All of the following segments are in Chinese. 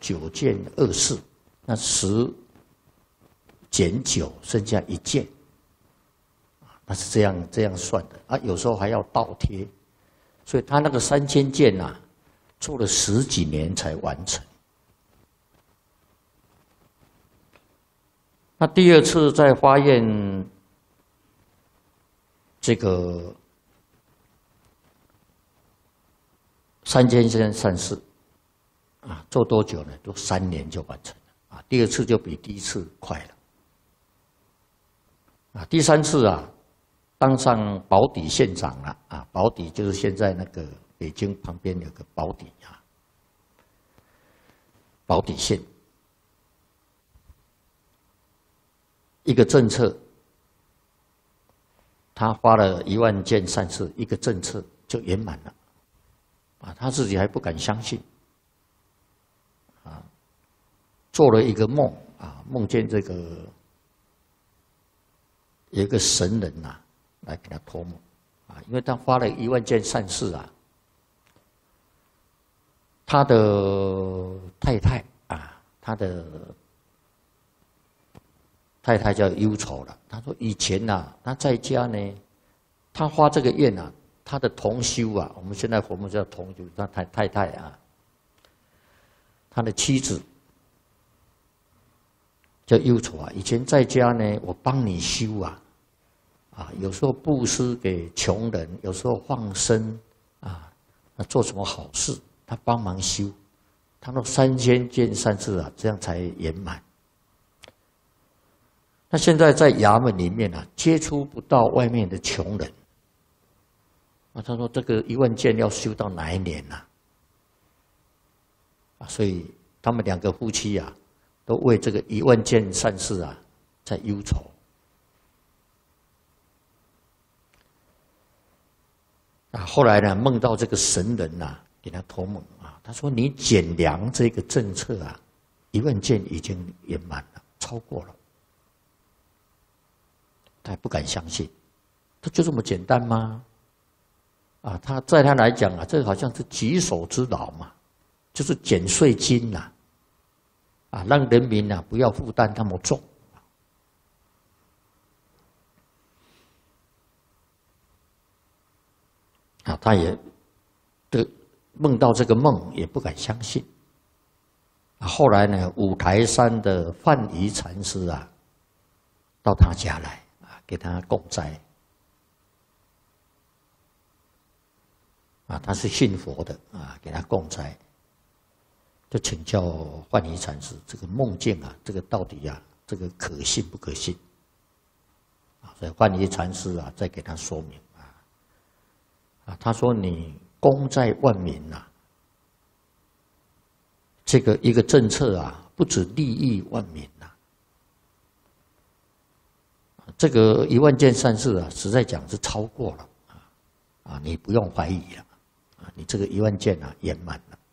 9件2事，那10减9剩下1件，那是这样算的啊。有时候还要倒贴，所以他那个3000件啊，做了10几年才完成。那第2次在发愿这个3000件善事啊，做多久呢？都3年就完成了啊。第2次就比第1次快了啊。第3次啊，当上宝坻县长了啊。宝坻就是现在那个北京旁边有个宝坻啊，宝坻县。一个政策，他发了1万件善事，一个政策就圆满了，啊，他自己还不敢相信，啊，做了一个梦，啊，梦见这个有一个神人呐，来给他托梦，啊，因为他发了1万件善事啊，他的太太啊，他的太太叫忧愁了。他说以前呐，他在家呢，他发这个愿啊，他的同修啊，我们现在佛门叫同修，他太太啊，他的妻子叫忧愁啊。以前在家呢，我帮你修啊，啊，有时候布施给穷人，有时候放生啊，那做什么好事，他帮忙修。他说3000件善事啊，这样才圆满。那现在在衙门里面啊，接触不到外面的穷人。啊，他说这个1万件要修到哪一年呢？啊，所以他们2个夫妻啊，都为这个1万件善事啊，在忧愁。啊，后来呢，梦到这个神人呐，给他托梦啊，他说你减量这个政策啊，1万件已经圆满了，超过了。他也不敢相信，他就这么简单吗？啊，他在他来讲啊，这好像是举手之劳嘛，就是减税金呐，啊，让人民啊不要负担那么重。啊，他也梦到这个梦，也不敢相信。啊，后来呢，五台山的范蠡禅师啊，到他家来。给他供斋，啊，他是信佛的啊，给他供斋，就请教范蠡禅师，这个梦境啊，这个到底啊，这个可信不可信？啊，所以范蠡禅师啊，再给他说明啊，他说你功在万民呐，这个一个政策啊，不止利益万民。这个1万件善事啊，实在讲是超过了啊，你不用怀疑了啊，你这个1万件啊圆满了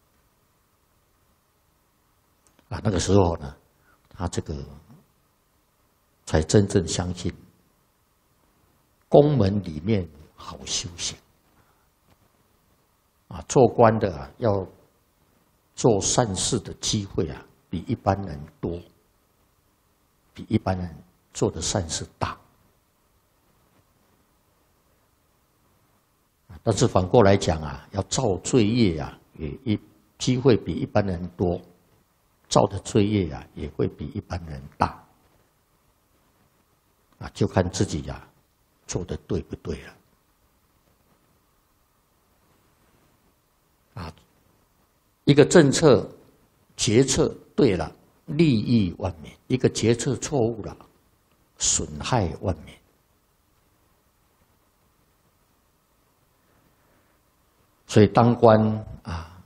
啊。那个时候呢，他这个才真正相信宫门里面好修行啊，做官的啊要做善事的机会啊，比一般人多，比一般人做的善事大，但是反过来讲啊，要造罪业啊，也机会比一般人多，造的罪业啊，也会比一般人大，啊，就看自己呀做的对不对了，啊，一个政策决策对了，利益万民；一个决策错误了，损害万民。所以当官啊，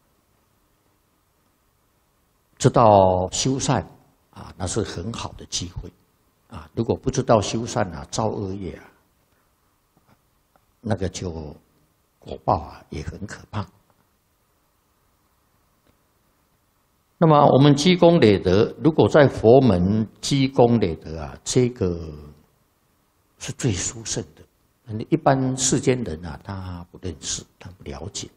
知道修善啊，那是很好的机会啊。如果不知道修善啊，造恶业啊，那个就果报啊也很可怕。那么我们积功累德，如果在佛门积功累德啊，这个是最殊胜的。一般世间人啊，他不认识，他不了解。